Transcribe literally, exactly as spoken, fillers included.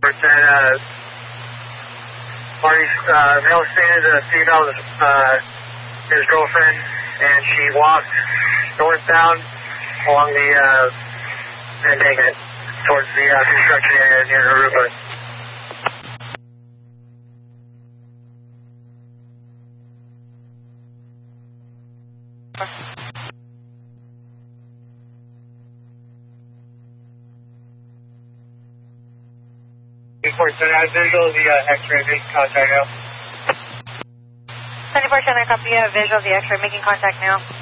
Percent, uh, Marty's, uh, male seen as a female, uh, his girlfriend, and she walked northbound along the, uh, Mandinga towards the, uh, construction area near Aruba. twenty-four center, I visual the uh, X-ray, making contact now. twenty-four center, copy, uh, visual the X-ray, making contact now.